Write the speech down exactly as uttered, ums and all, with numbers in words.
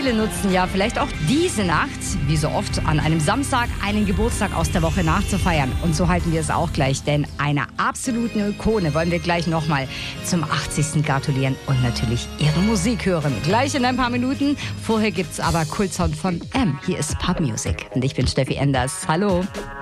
Viele nutzen ja vielleicht auch diese Nacht, wie so oft an einem Samstag, einen Geburtstag aus der Woche nachzufeiern. Und so halten wir es auch gleich, denn einer absoluten Ikone wollen wir gleich nochmal zum achtzigsten gratulieren und natürlich ihre Musik hören. Gleich in ein paar Minuten. Vorher gibt's aber Kultsound von M. Hier ist Pop Music und ich bin Steffi Enders. Hallo.